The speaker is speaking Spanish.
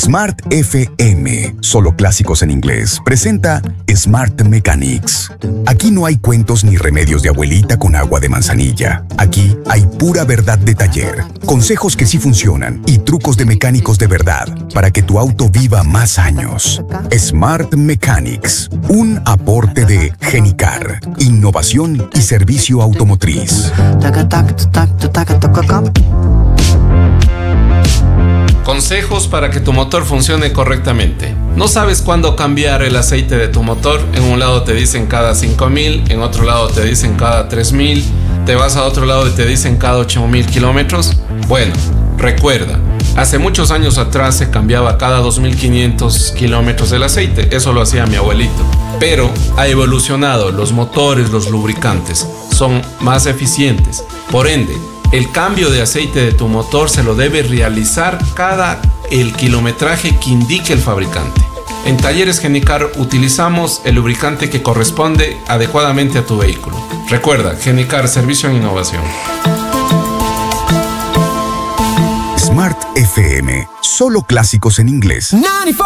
Smart FM, solo clásicos en inglés, presenta Smart Mechanics. Aquí no hay cuentos ni remedios de abuelita con agua de manzanilla. Aquí hay pura verdad de taller, consejos que sí funcionan y trucos de mecánicos de verdad para que tu auto viva más años. Smart Mechanics, un aporte de Genicar, innovación y servicio automotriz. Consejos para que tu motor funcione correctamente. No sabes cuándo cambiar el aceite de tu motor. En un lado te dicen cada 5,000, en otro lado te dicen cada 3,000, te vas a otro lado y te dicen cada 8,000 kilómetros. Bueno, recuerda, hace muchos años atrás se cambiaba cada 2,500 kilómetros el aceite. Eso lo hacía mi abuelito. Pero ha evolucionado, los motores, los lubricantes son más eficientes. Por ende, el cambio de aceite de tu motor se lo debe realizar cada el kilometraje que indique el fabricante. En Talleres Genicar utilizamos el lubricante que corresponde adecuadamente a tu vehículo. Recuerda, Genicar, servicio en innovación. Smart FM, solo clásicos en inglés. 94.